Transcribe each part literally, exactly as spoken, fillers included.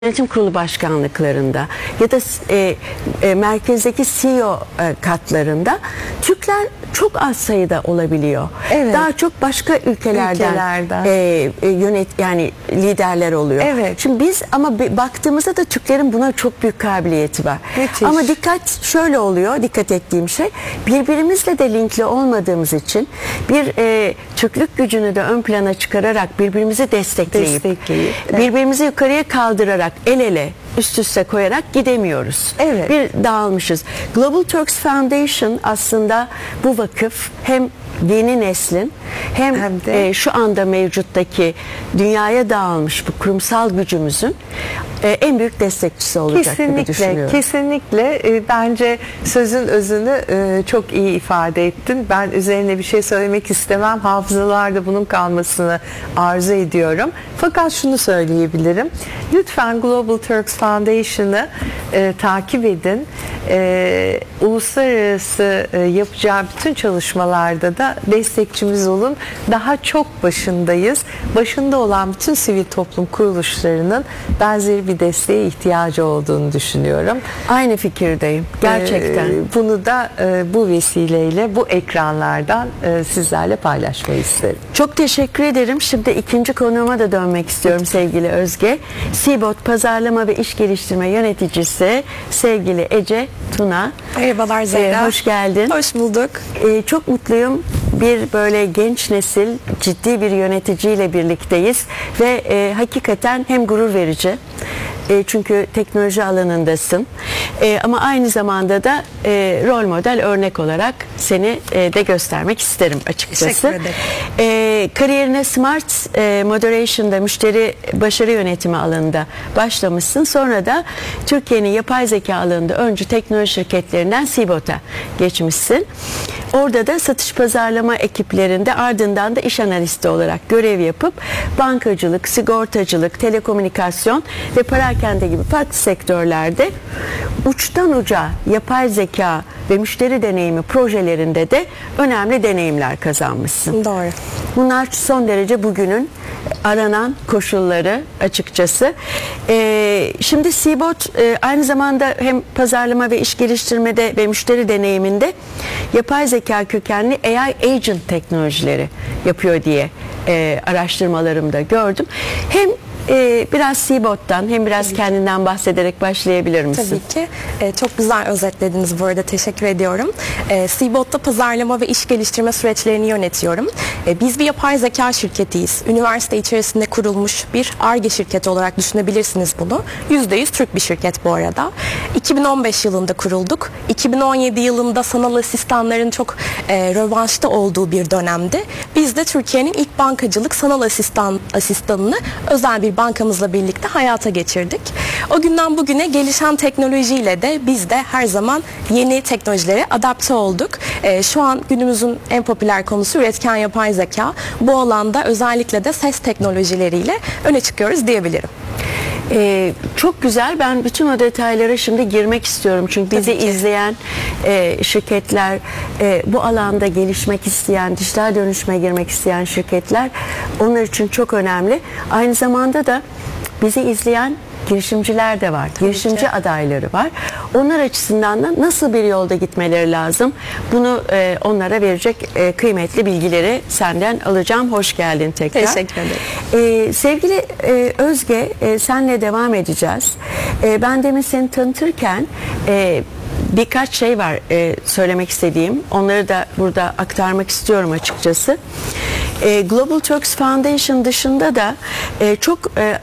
Yönetim kurulu başkanlıklarında ya da e, e, merkezdeki C E O e, katlarında Türkler çok az sayıda olabiliyor. Evet. Daha çok başka ülkelerden, Ülkelerden. E, e, yönet yani liderler oluyor. Evet. Şimdi biz ama baktığımızda da Türklerin buna çok büyük kabiliyeti var. Müthiş. Ama dikkat şöyle oluyor, dikkat ettiğim şey birbirimizle de linkli olmadığımız için bir e, Türklük gücünü de ön plana çıkararak birbirimizi destekleyip, Destekleyip, evet. birbirimizi yukarıya kaldırarak el ele üst üste koyarak gidemiyoruz. Evet. Bir dağılmışız. Global Turks Foundation aslında bu vakıf hem yeni neslin hem, Hem de e, şu anda mevcuttaki dünyaya dağılmış bu kurumsal gücümüzün e, en büyük destekçisi olacak gibi düşünüyorum. Kesinlikle. E, bence sözün özünü e, çok iyi ifade ettin. Ben üzerine bir şey söylemek istemem. Hafızalarda bunun kalmasını arzu ediyorum. Fakat şunu söyleyebilirim. Lütfen Global Turks Foundation'ı e, takip edin. E, uluslararası e, yapacağı bütün çalışmalarda da destekçimiz olun. Daha çok başındayız. Başında olan bütün sivil toplum kuruluşlarının benzeri bir desteğe ihtiyacı olduğunu düşünüyorum. Aynı fikirdeyim. Gerçekten. Ee, bunu da e, bu vesileyle bu ekranlardan e, sizlerle paylaşmayı isterim. Çok teşekkür ederim. Şimdi ikinci konuğuma da dönmek istiyorum sevgili Özge. Seabot Pazarlama ve İş Geliştirme Yöneticisi sevgili Ece Tuna. Merhabalar Zehra. Ee, hoş geldin. Hoş bulduk. Ee, çok mutluyum. Bir böyle genç nesil ciddi bir yöneticiyle birlikteyiz ve e, hakikaten hem gurur verici e, çünkü teknoloji alanındasın e, ama aynı zamanda da e, rol model örnek olarak seni e, de göstermek isterim açıkçası. Teşekkür ederim. E, kariyerine Smart e, Moderation'da müşteri başarı yönetimi alanında başlamışsın. Sonra da Türkiye'nin yapay zeka alanında öncü teknoloji şirketlerinden Seabot'a geçmişsin. Orada da satış pazarlama ekiplerinde ardından da iş analisti olarak görev yapıp bankacılık, sigortacılık, telekomünikasyon ve perakende gibi farklı sektörlerde uçtan uca yapay zeka ve müşteri deneyimi projelerinde de önemli deneyimler kazanmışsın. Doğru. Bunlar son derece bugünün aranan koşulları açıkçası. Ee, şimdi Seabot e, aynı zamanda hem pazarlama ve iş geliştirmede ve müşteri deneyiminde yapay zeka kökenli A I agent teknolojileri yapıyor diye e, araştırmalarımda gördüm. Hem Ee, biraz Seabot'tan hem biraz Tabii kendinden bahsederek başlayabilir misin? Tabii ki. Ee, çok güzel özetlediniz bu arada. Teşekkür ediyorum. Ee, Seabot'ta pazarlama ve iş geliştirme süreçlerini yönetiyorum. Ee, biz bir yapay zeka şirketiyiz. Üniversite içerisinde kurulmuş bir Ar-Ge şirketi olarak düşünebilirsiniz bunu. yüzde yüz Türk bir şirket bu arada. iki bin on beş yılında kurulduk. iki bin on yedi yılında sanal asistanların çok e, rövanşta olduğu bir dönemde biz de Türkiye'nin ilk bankacılık sanal asistan asistanını özel bir bankamızla birlikte hayata geçirdik. O günden bugüne gelişen teknolojiyle de biz de her zaman yeni teknolojilere adapte olduk. Ee, şu an günümüzün en popüler konusu üretken yapay zeka. Bu alanda özellikle de ses teknolojileriyle öne çıkıyoruz diyebilirim. Ee, çok güzel. Ben bütün o detaylara şimdi girmek istiyorum. Çünkü bizi izleyen e, şirketler, e, bu alanda gelişmek isteyen, dijital dönüşüme girmek isteyen şirketler onlar için çok önemli. Aynı zamanda da bizi izleyen girişimciler de var. Tabii girişimci ki. adayları var. Onlar açısından da nasıl bir yolda gitmeleri lazım? Bunu e, onlara verecek e, kıymetli bilgileri senden alacağım. Hoş geldin tekrar. Teşekkür ederim. E, sevgili e, Özge, e, senle devam edeceğiz. E, ben demin seni tanıtırken e, birkaç şey var e, söylemek istediğim. Onları da burada aktarmak istiyorum açıkçası. E, Global Turks Foundation dışında da e, çok e,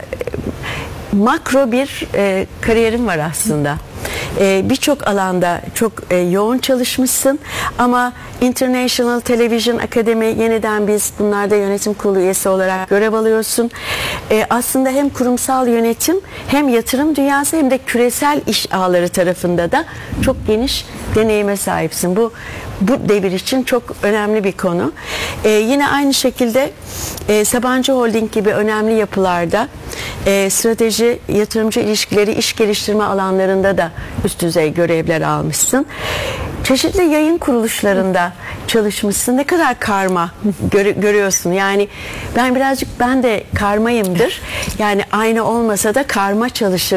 makro bir e, kariyerim var aslında. E, Birçok alanda çok e, yoğun çalışmışsın ama International Television Academy yeniden biz bunlarda yönetim kurulu üyesi olarak görev alıyorsun. E, aslında hem kurumsal yönetim hem yatırım dünyası hem de küresel iş ağları tarafında da çok geniş deneyime sahipsin. Bu bu devir için çok önemli bir konu. E, yine aynı şekilde e, Sabancı Holding gibi önemli yapılarda e, strateji, yatırımcı ilişkileri, iş geliştirme alanlarında da üst düzey görevler almışsın. çeşitli yayın kuruluşlarında çalışmışsın. Ne kadar karma gör- görüyorsun. Yani ben birazcık ben de karmayımdır. Yani aynı olmasa da karma çalışır.